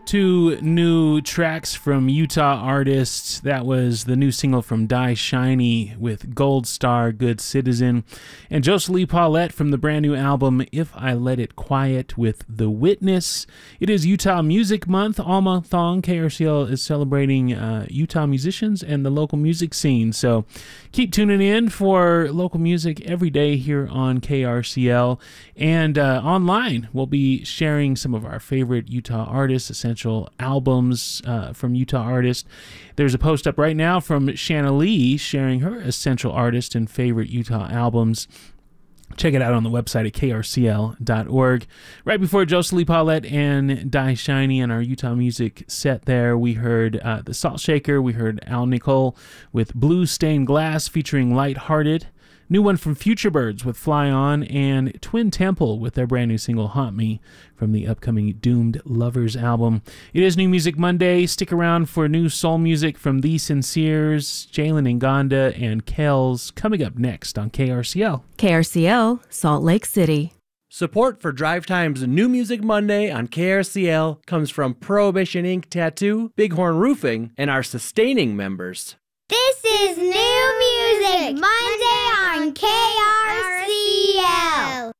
Two new tracks from Utah artists. That was the new single from Die Shiny with Gold Star, Good Citizen, and Joselie Paulette from the brand new album If I Let It Quiet with The Witness. It is Utah Music Month. All month long, KRCL is celebrating Utah musicians and the local music scene. So keep tuning in for local music every day here on KRCL. And online, we'll be sharing some of our favorite Utah artists, essential albums from Utah artists. There's a post up right now from Shanna Lee sharing her essential artist and favorite Utah albums. Check it out on the website at krcl.org. Right before Joselie Paulette and Die Shiny and our Utah music set there, we heard The Salt Shaker. We heard Al Nicole with Blue Stained Glass featuring Lighthearted. New one from Futurebirds with Fly On, and Twin Temple with their brand new single Haunt Me from the upcoming Doomed Lovers album. It is New Music Monday. Stick around for new soul music from The Sinceres, Jalen Ngonda, and Kells coming up next on KRCL. KRCL, Salt Lake City. Support for Drive Time's New Music Monday on KRCL comes from Prohibition Ink Tattoo, Bighorn Roofing, and our sustaining members. This is New Music Monday on KRCL.